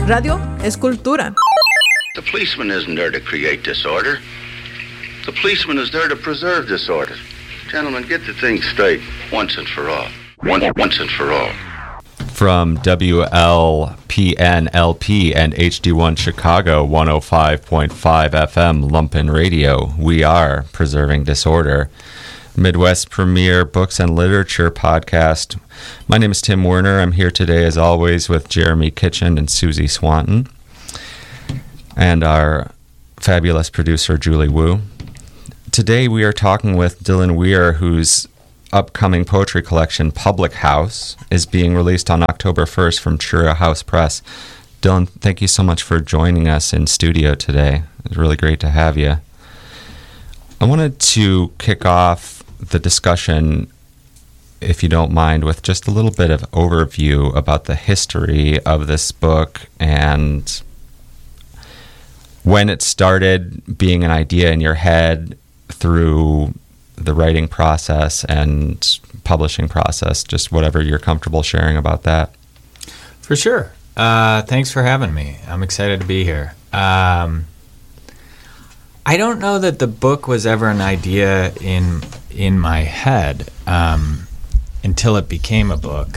Radio es cultura. The policeman isn't there to create disorder. The policeman is there to preserve disorder. Gentlemen, get the thing straight once and for all. Once and for all. From WLPNLP and HD1 Chicago 105.5 FM Lumpen Radio, we are Preserving Disorder, Midwest premier books and literature podcast. My name is Tim Werner. I'm here today, as always, with Jeremy Kitchen and Susie Swanton, and our fabulous producer, Julie Wu. Today we are talking with Dylan Weir, whose upcoming poetry collection, Public House, is being released on October 1st from Chura House Press. Dylan, thank you so much for joining us in studio today. It's really great to have you. I wanted to kick off the discussion, if you don't mind, with just a little bit of overview about the history of this book and when it started being an idea in your head through the writing process and publishing process, just whatever you're comfortable sharing about that. For sure. Thanks for having me. I'm excited to be here. I don't know that the book was ever an idea in my head until it became a book.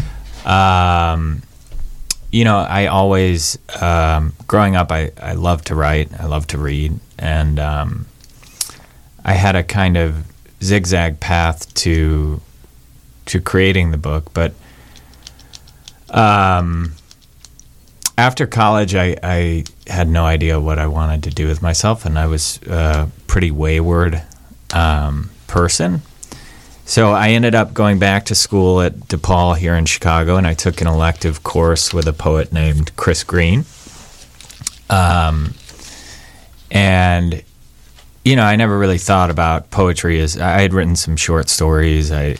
I always, growing up, I loved to write, I loved to read, and I had a kind of zigzag path to creating the book. But after college, I had no idea what I wanted to do with myself, and I was a pretty wayward person. So I ended up going back to school at DePaul here in Chicago, and I took an elective course with a poet named Chris Green. And, I never really thought about poetry as I had written some short stories. As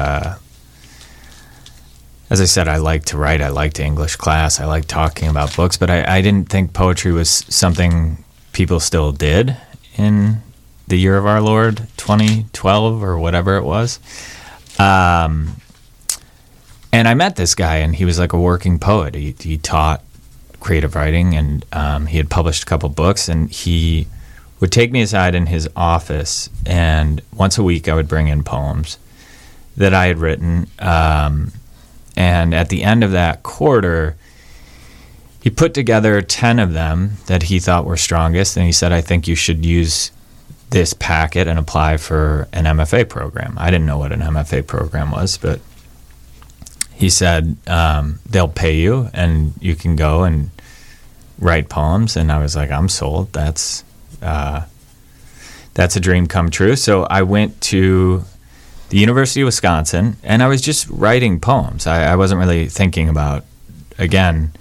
I said, I liked to write. I liked English class. I liked talking about books, but I didn't think poetry was something people still did in the year of our Lord, 2012 or whatever it was. And I met this guy, and he was like a working poet. He taught creative writing, and he had published a couple books, and he would take me aside in his office, and once a week I would bring in poems that I had written. And at the end of that quarter, he put together 10 of them that he thought were strongest, and he said, I think you should use this packet and apply for an MFA program. I didn't know what an MFA program was, but he said, they'll pay you, and you can go and write poems. And I was like, I'm sold. That's a dream come true. So I went to the University of Wisconsin, and I was just writing poems. I wasn't really thinking about, again,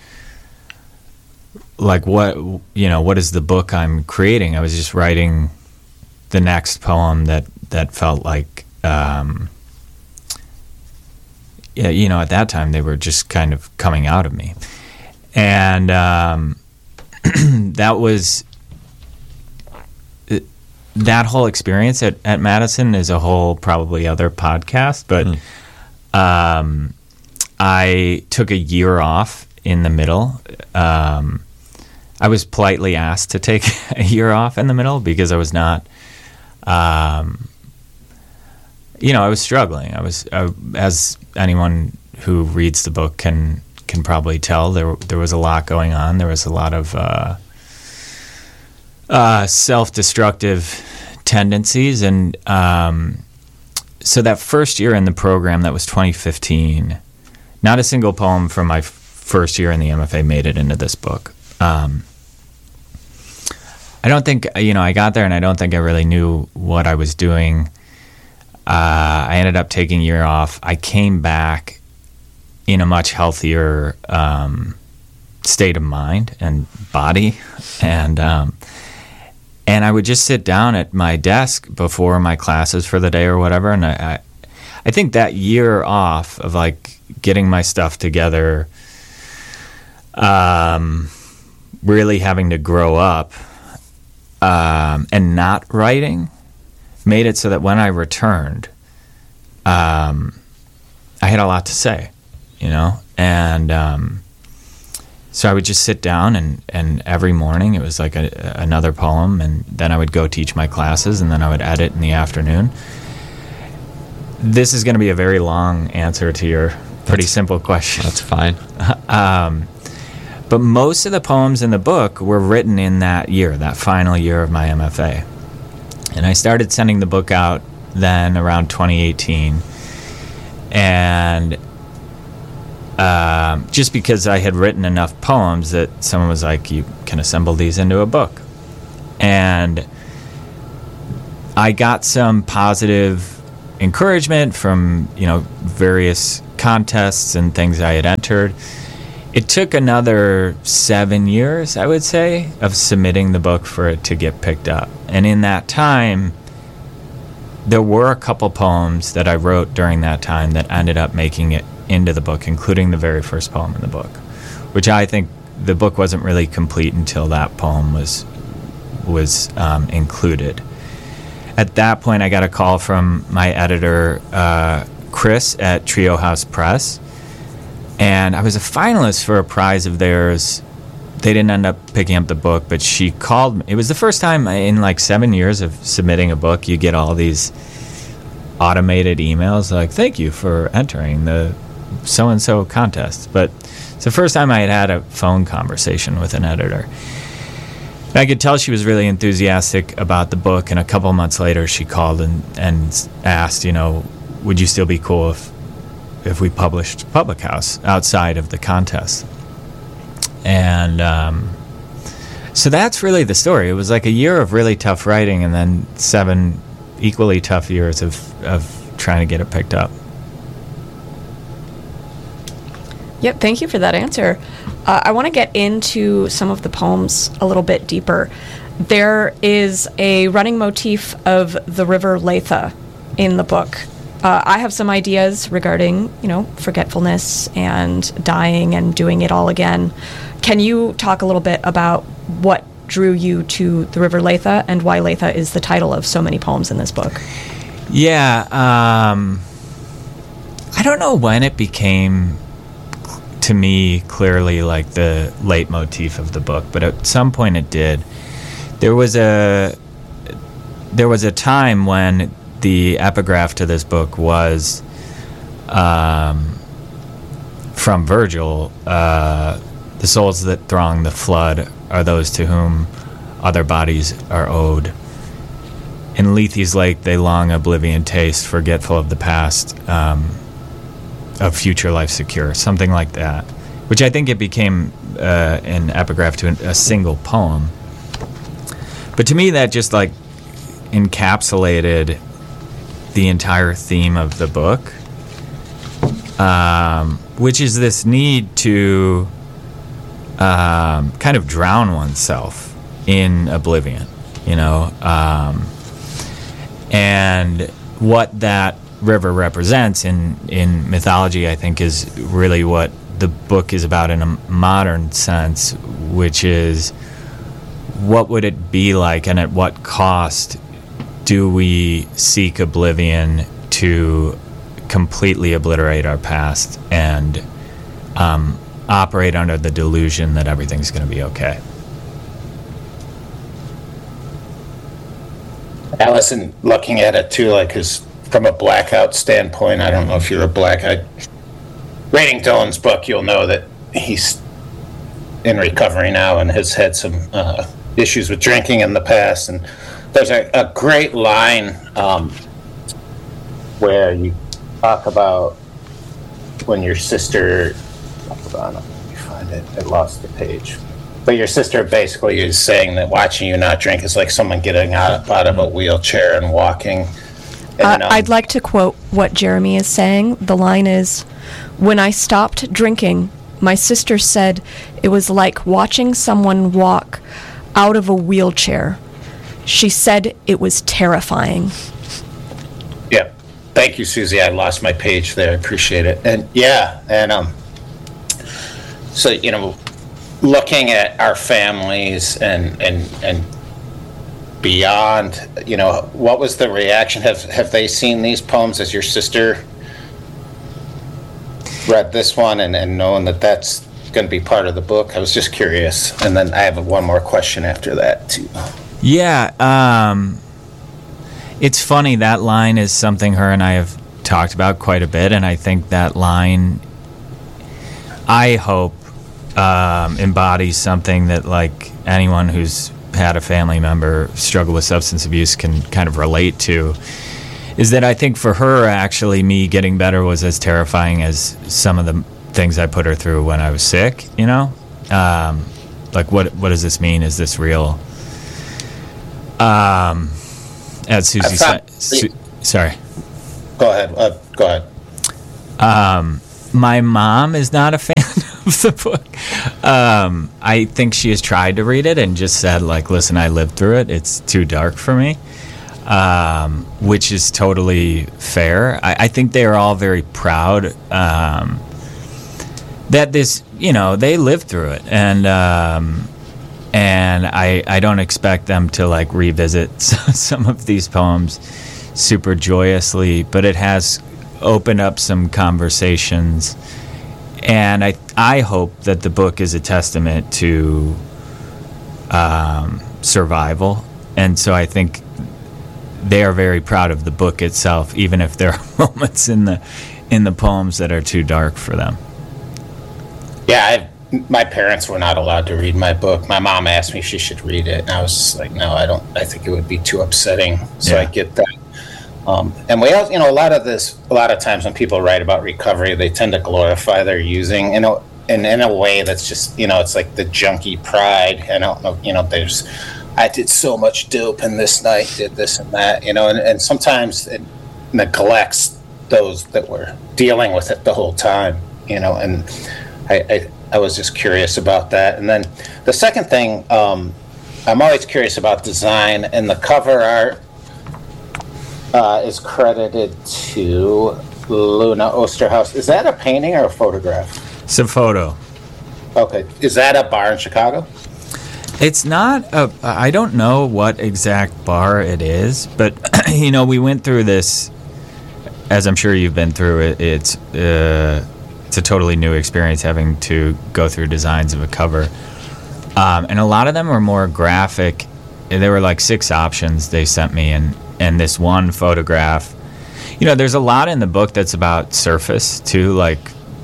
like what is the book I'm creating? I was just writing the next poem that felt like, at that time they were just kind of coming out of me. And that was, that whole experience at Madison is a whole probably other podcast, but I took a year off in the middle. I was politely asked to take a year off in the middle because I was not, I was struggling. I was, as anyone who reads the book can probably tell, there was a lot going on. There was a lot of self-destructive tendencies, and so that first year in the program, that was 2015, not a single poem from my first year in the MFA made it into this book. I don't think, I got there and I don't think I really knew what I was doing. I ended up taking a year off. I came back in a much healthier state of mind and body, and I would just sit down at my desk before my classes for the day or whatever, and I think that year off of like getting my stuff together, really having to grow up, and not writing, made it so that when I returned, I had a lot to say, and So I would just sit down, and every morning it was like another poem, and then I would go teach my classes, and then I would edit in the afternoon. This is going to be a very long answer to your pretty simple question. That's fine. But most of the poems in the book were written in that year, that final year of my MFA. And I started sending the book out then around 2018. And just because I had written enough poems that someone was like, you can assemble these into a book. And I got some positive encouragement from, various contests and things I had entered. It took another 7 years, I would say, of submitting the book for it to get picked up. And in that time, there were a couple poems that I wrote during that time that ended up making it into the book, including the very first poem in the book, which I think the book wasn't really complete until that poem was included. At that point, I got a call from my editor, Chris, at Trio House Press, and I was a finalist for a prize of theirs. They didn't end up picking up the book, but she called me. It was the first time in like 7 years of submitting a book, you get all these automated emails like, thank you for entering the so-and-so contest. But it's the first time I had a phone conversation with an editor. And I could tell she was really enthusiastic about the book, and a couple months later she called and asked, would you still be cool if we published Public House outside of the contest? And so that's really the story. It was like a year of really tough writing, and then 7 equally tough years of trying to get it picked up. Yep, thank you for that answer. I want to get into some of the poems a little bit deeper. There is a running motif of the River Lethe in the book. I have some ideas regarding, forgetfulness and dying and doing it all again. Can you talk a little bit about what drew you to the River Lethe and why Lethe is the title of so many poems in this book? Yeah, I don't know when it became, to me, clearly like the leitmotif of the book, but at some point it did. There was a time when the epigraph to this book was from Virgil, the souls that throng the flood are those to whom other bodies are owed. In Lethe's lake they long oblivion taste, forgetful of the past, of future life secure, something like that, which I think it became an epigraph to a single poem. But to me that just like encapsulated the entire theme of the book, which is this need to kind of drown oneself in oblivion, and what that river represents in mythology, I think, is really what the book is about in a modern sense, which is what would it be like and at what cost do we seek oblivion to completely obliterate our past and operate under the delusion that everything's going to be okay. Allison, looking at it too, like, is from a blackout standpoint, I don't know if you're a blackout. Reading Dylan's book, you'll know that he's in recovery now and has had some issues with drinking in the past. And there's a great line where you talk about when your sister, hold on, let me find it, I lost the page. But your sister basically is saying that watching you not drink is like someone getting out of a wheelchair and walking. And, I'd like to quote what Jeremy is saying. The line is, "When I stopped drinking, my sister said it was like watching someone walk out of a wheelchair. She said it was terrifying." Yeah. Thank you, Susie. I lost my page there. I appreciate it. And so, looking at our families and beyond, what was the reaction? Have they seen these poems? Has your sister read this one and knowing that that's going to be part of the book. I was just curious. And then I have one more question after that, too. Yeah, it's funny, that line is something her and I have talked about quite a bit, and I think that line, I hope, embodies something that, like, anyone who's had a family member struggle with substance abuse can kind of relate to, is that I think for her, actually, me getting better was as terrifying as some of the things I put her through when I was sick, you know? Like, what does this mean? Is this real? As Susie said, sorry. Go ahead. My mom is not a fan of the book. I think she has tried to read it and just said, like, listen, I lived through it. It's too dark for me, which is totally fair. I think they are all very proud that this, you know, they lived through it. And I don't expect them to, like, revisit some of these poems super joyously, but it has opened up some conversations, and I hope that the book is a testament to survival, and so I think they are very proud of the book itself, even if there are moments in the poems that are too dark for them. Yeah, my parents were not allowed to read my book. My mom asked me if she should read it, and I was just like, no, I don't. I think it would be too upsetting. So yeah. I get that. And we also, you know, a lot of times when people write about recovery, they tend to glorify their using, and in a way that's just, you know, it's like the junkie pride. I don't know, you know, I did so much dope and this night did this and that, you know, and sometimes it neglects those that were dealing with it the whole time, you know, and I was just curious about that. And then the second thing, I'm always curious about design, and the cover art is credited to Luna Osterhaus. Is that a painting or a photograph? It's a photo. Okay. Is that a bar in Chicago? It's not I don't know what exact bar it is, but, you know, we went through this, as I'm sure you've been through it. It's a totally new experience having to go through designs of a cover. And a lot of them were more graphic. There were like 6 options they sent me, and this one photograph, you know, there's a lot in the book that's about surface too, like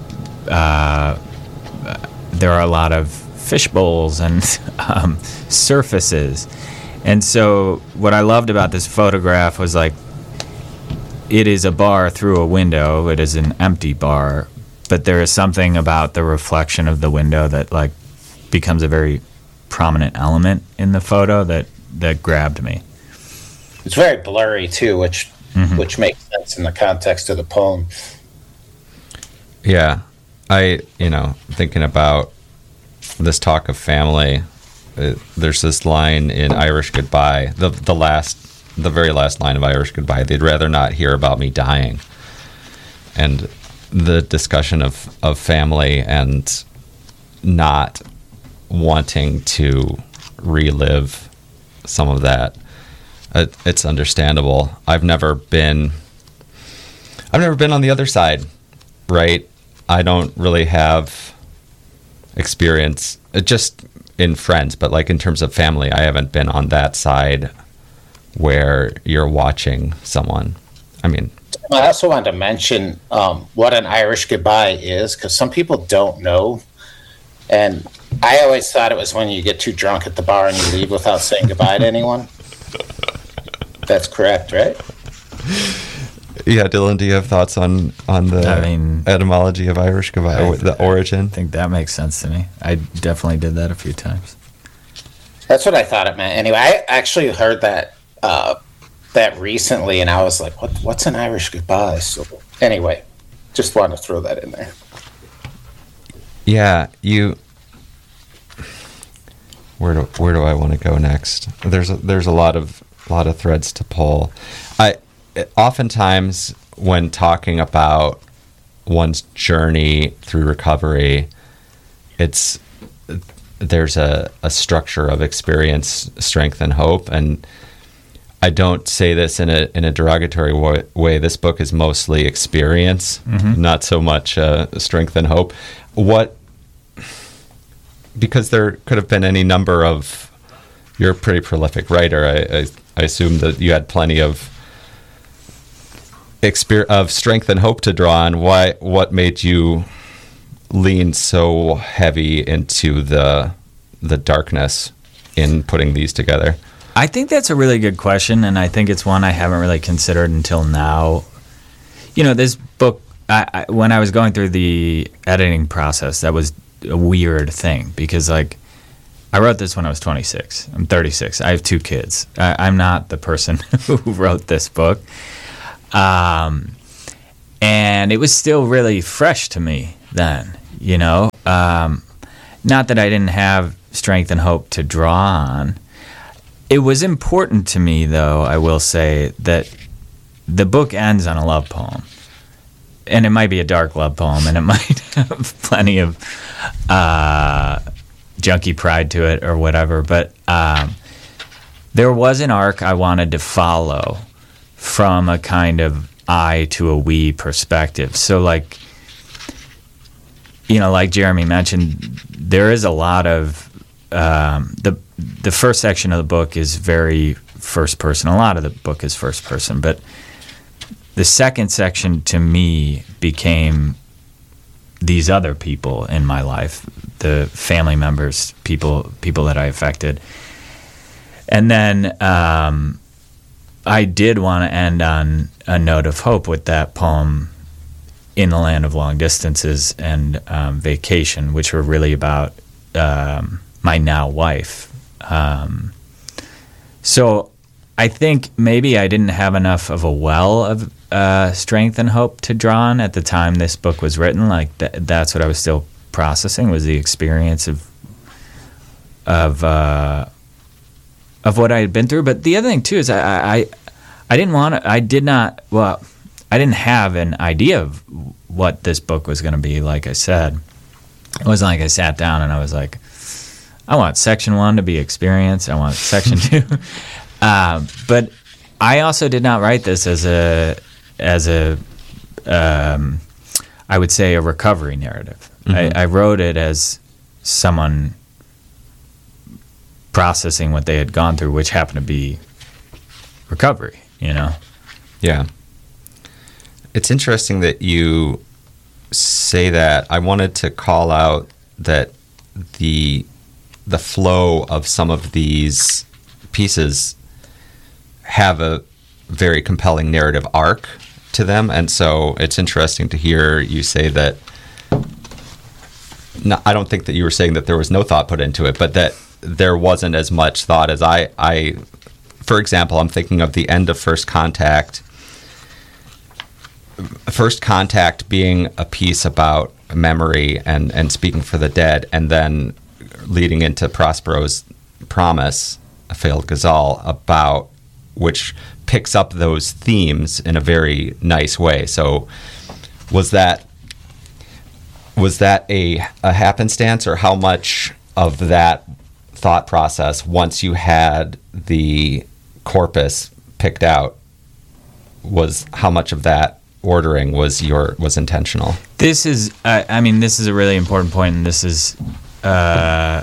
there are a lot of fish bowls and surfaces. And so what I loved about this photograph was, like, it is a bar through a window. It is an empty bar, but there is something about the reflection of the window that, like, becomes a very prominent element in the photo that grabbed me. It's very blurry too, which makes sense in the context of the poem. Yeah, thinking about this talk of family, there's this line in Irish Goodbye, the very last line of Irish Goodbye. They'd rather not hear about me dying, and the discussion of family and not wanting to relive some of that. It's understandable. I've never been on the other side, right? I don't really have experience just in friends, but like in terms of family, I haven't been on that side where you're watching someone. I mean, I also wanted to mention what an Irish goodbye is, because some people don't know. And I always thought it was when you get too drunk at the bar and you leave without saying goodbye to anyone. That's correct, right? Yeah, Dylan, do you have thoughts on the etymology of Irish goodbye, the origin? I think that makes sense to me. I definitely did that a few times. That's what I thought it meant. Anyway, I actually heard that recently, and I was like, what's an Irish goodbye? So anyway, just wanted to throw that in there. Yeah, where do I want to go next? There's a lot of threads to pull. Oftentimes when talking about one's journey through recovery, there's a structure of experience, strength, and hope. And I don't say this in a derogatory way. This book is mostly experience, not so much strength and hope. because there could have been any number of. You're a pretty prolific writer. I assume that you had plenty of strength and hope to draw on. What made you lean so heavy into the darkness in putting these together? I think that's a really good question, and I think it's one I haven't really considered until now. This book, when I was going through the editing process, that was a weird thing because, I wrote this when I was 26. I'm 36. I have 2 kids. I'm not the person who wrote this book. And it was still really fresh to me then, Not that I didn't have strength and hope to draw on. It was important to me, though, I will say, that the book ends on a love poem. And it might be a dark love poem, and it might have plenty of junkie pride to it or whatever. But there was an arc I wanted to follow from a kind of I to a we perspective. So, like Jeremy mentioned, there is a lot of the first section of the book is very first person. A lot of the book is first person, but the second section to me became these other people in my life, the family members, people that I affected. And then I did want to end on a note of hope with that poem, In the Land of Long Distances and Vacation, which were really about my now wife. So I think maybe I didn't have enough of a well of strength and hope to draw on at the time this book was written. That's what I was still processing, was the experience of what I had been through. But the other thing too is I didn't have an idea of what this book was going to be. Like I said, it wasn't like I sat down and I was like, I want section 1 to be experience. I want section 2. But I also did not write this as a I would say a recovery narrative. Mm-hmm. I wrote it as someone processing what they had gone through, which happened to be recovery, Yeah. It's interesting that you say that. I wanted to call out that the flow of some of these pieces have a very compelling narrative arc to them, and so it's interesting to hear you say that. No, I don't think that you were saying that there was no thought put into it, but that there wasn't as much thought as I for example, I'm thinking of the end of First Contact. First Contact being a piece about memory and speaking for the dead, and then leading into Prospero's Promise, A Failed Ghazal, about which picks up those themes in a very nice way. So was that a happenstance, or how much of that thought process, once you had the corpus picked out, how much of that ordering was intentional? This is this is a really important point, and this is a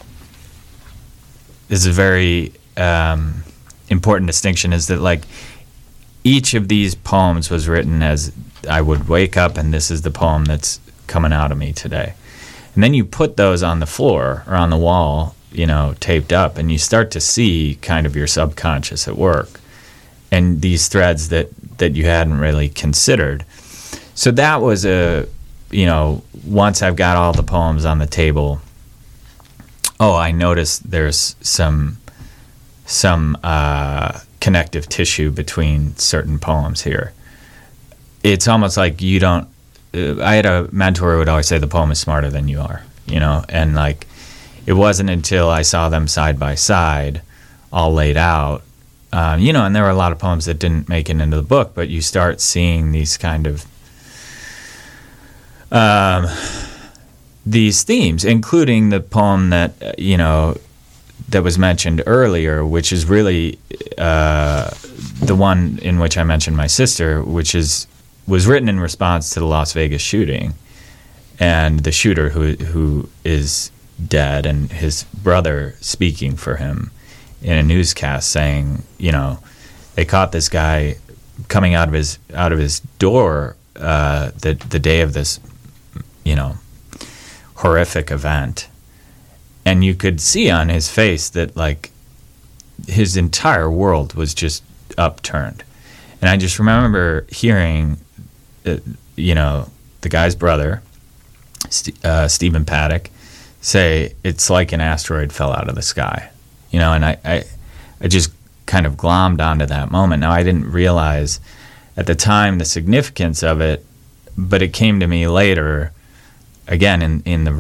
very important distinction, is that each of these poems was written as I would wake up and this is the poem that's coming out of me today. And then you put those on the floor or on the wall, taped up, and you start to see kind of your subconscious at work and these threads that you hadn't really considered. So that was once I've got all the poems on the table, I noticed there's some connective tissue between certain poems here. It's almost like you don't. I had a mentor who would always say the poem is smarter than you are, and it wasn't until I saw them side by side, all laid out, and there were a lot of poems that didn't make it into the book, but you start seeing these kind of these themes, including the poem that that was mentioned earlier, which is really the one in which I mentioned my sister, which was written in response to the Las Vegas shooting, and the shooter who is dead, and his brother speaking for him in a newscast saying, they caught this guy coming out of his door the day of this, horrific event, and you could see on his face that like his entire world was just upturned. And I just remember hearing, the guy's brother, Stephen Paddock, say it's like an asteroid fell out of the sky, and I just kind of glommed onto that moment. Now, I didn't realize at the time the significance of it, but it came to me later, again, in the